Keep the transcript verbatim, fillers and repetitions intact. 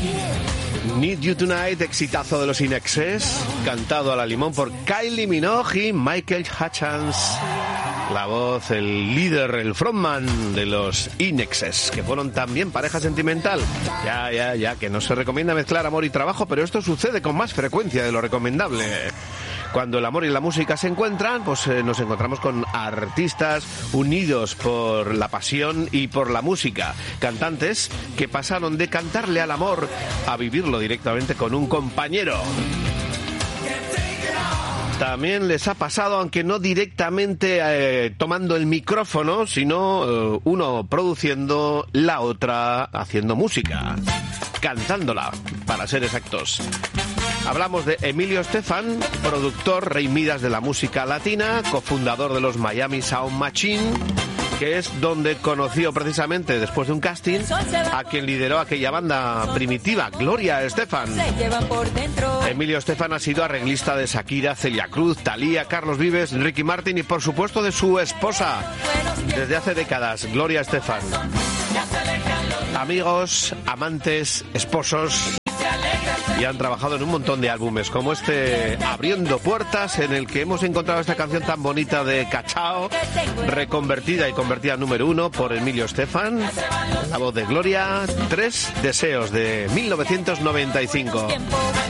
Need You Tonight, exitazo de los Inexes, cantado a la limón por Kylie Minogue y Michael Hutchence. La voz, el líder, el frontman de los Inexes, que fueron también pareja sentimental. Ya, ya, ya, que no se recomienda mezclar amor y trabajo, pero esto sucede con más frecuencia de lo recomendable. Cuando el amor y la música se encuentran, pues eh, nos encontramos con artistas unidos por la pasión y por la música. Cantantes que pasaron de cantarle al amor a vivirlo directamente con un compañero. También les ha pasado, aunque no directamente eh, tomando el micrófono, sino eh, uno produciendo, la otra haciendo música, cantándola, para ser exactos. Hablamos de Emilio Estefan, productor, rey Midas de la música latina, cofundador de los Miami Sound Machine, que es donde conoció precisamente, después de un casting, a quien lideró aquella banda primitiva, Gloria Estefan. Emilio Estefan ha sido arreglista de Shakira, Celia Cruz, Thalía, Carlos Vives, Ricky Martin y, por supuesto, de su esposa desde hace décadas, Gloria Estefan. Amigos, amantes, esposos, y han trabajado en un montón de álbumes, como este Abriendo Puertas, en el que hemos encontrado esta canción tan bonita de Cachao, reconvertida y convertida en número uno por Emilio Estefan, la voz de Gloria, Tres Deseos, de mil novecientos noventa y cinco.